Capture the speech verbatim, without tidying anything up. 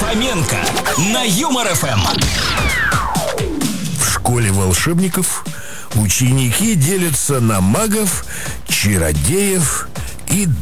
Фоменко на Юмор эф эм. В школе волшебников ученики делятся на магов, чародеев и